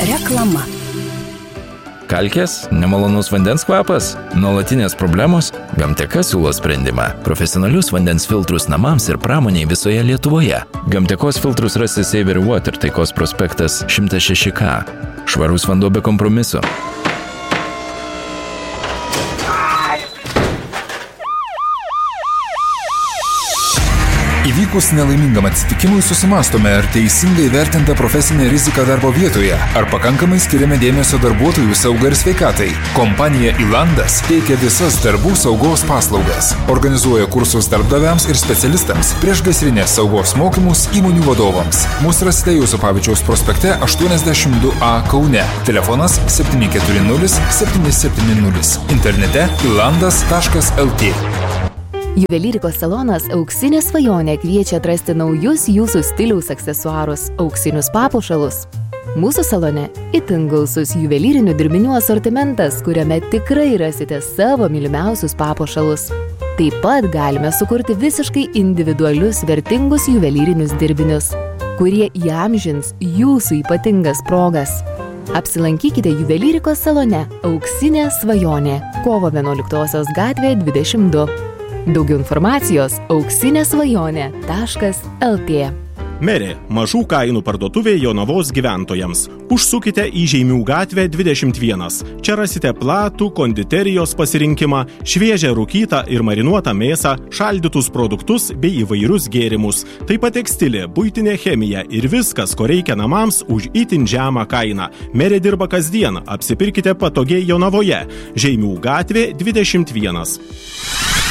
Reklama. Kalkės, nemalonus vandens kvapas, nuolatinės problemos, Gamteka siūlo sprendimą. Profesionalius vandens filtrus namams ir pramoniai visoje Lietuvoje. Gamtekos filtrus rasti Saver Water, Taikos prospektas 106K. Švarus vanduo be kompromiso. Įvykus nelaimingam atsitikimui susimastome, ar teisingai vertinta profesinė rizika darbo vietoje, ar pakankamai skiriame dėmesio darbuotojų saugai ir sveikatai. Kompanija Ilandas teikia visas darbų saugos paslaugas. Organizuoja kursus darbdaviams ir specialistams, priešgaisrinės saugos mokymus įmonių vadovams. Mūsų rasite Juozapavičiaus prospekte 82A Kaune. Telefonas 740 770. Internete ilandas.lt. Juvelyrikos salonas Auksinė svajonė kviečia atrasti naujus jūsų stiliaus aksesuarus, auksinius papuošalus. Mūsų salone itin gausus juvelyrinių dirbinių asortimentas, kuriame tikrai rasite savo mylimiausius papuošalus. Taip pat galime sukurti visiškai individualius vertingus juvelyrinius dirbinius, kurie įamžins jūsų ypatingas progas. Apsilankykite Juvelyrikos salone Auksinė svajonė, Kovo 11 gatvė 22. Daugiau informacijos auksinesvajonė.lt. Merė, mažų kainų parduotuvė Jonavos gyventojams. Užsukite į Žeimių gatvę 21. Čia rasite platų konditerijos pasirinkimą, šviežią rūkytą ir marinuotą mėsą, šaldytus produktus bei įvairius gėrimus. Taip pat tekstilė, buitinė chemija ir viskas, ko reikia namams už itin žemą kainą. Merė dirba kasdien, apsipirkite patogiai Jonavoje. Žeimių gatvė 21.